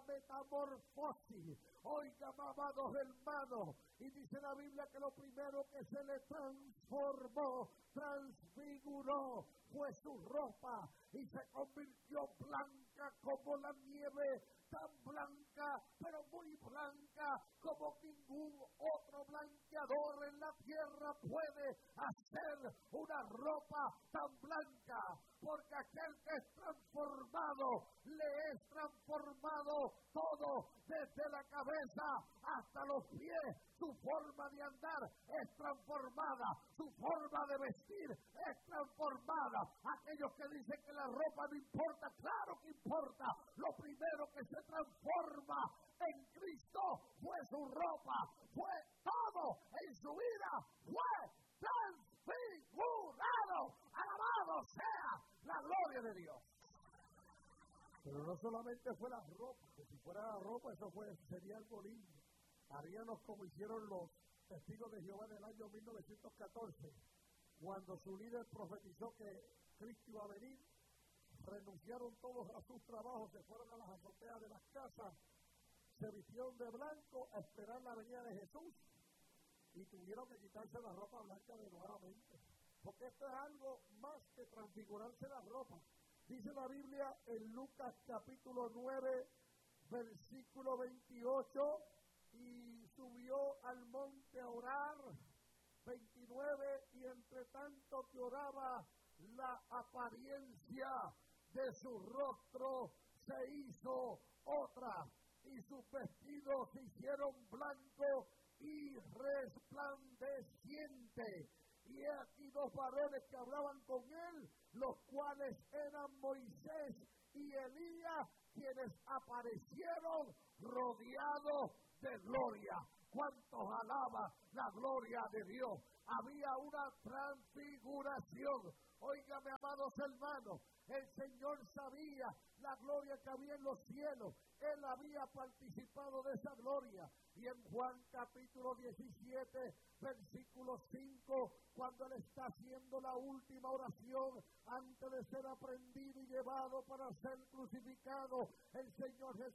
metamorfosis. Oigan, amados hermanos, y dice la Biblia que lo primero que se le transformó, transfiguró, fue su ropa y se convirtió blanca como la nieve, tan blanca, pero muy blanca, como ningún otro blanqueador en la tierra puede hacer una ropa tan blanca, porque aquel que es transformado, le es transformado todo, desde la cabeza hasta los pies. Su forma de andar es transformada, su forma de vestir es transformada. Aquellos que dicen que la ropa no importa, claro que importa. Lo primero que se transforma en Cristo fue su ropa, fue todo en su vida, fue transfigurado. Alabado sea la gloria de Dios. Pero no solamente fue la ropa, que si fuera la ropa eso sería algo lindo. Haríamos como hicieron los testigos de Jehová en el año 1914, cuando su líder profetizó que Cristo iba a venir. Renunciaron todos a sus trabajos, se fueron a las azoteas de las casas, se vistieron de blanco a esperar la venida de Jesús y tuvieron que quitarse la ropa blanca de nuevamente. Porque esto es algo más que transfigurarse la ropa. Dice la Biblia en Lucas capítulo 9, versículo 28, y subió al monte a orar, 29, y entre tanto que oraba, la apariencia de su rostro se hizo otra, y sus vestidos se hicieron blancos y resplandecientes. Y he aquí dos varones que hablaban con él, los cuales eran Moisés y Elías, quienes aparecieron rodeados de gloria. ¿Cuántos alaban la gloria de Dios? Había una transfiguración. Óigame, amados hermanos, el Señor sabía la gloria que había en los cielos. Él había participado de esa gloria. Y en Juan capítulo 17, versículo 5, cuando Él está haciendo la última oración antes de ser aprendido y llevado para ser crucificado, el Señor Jesús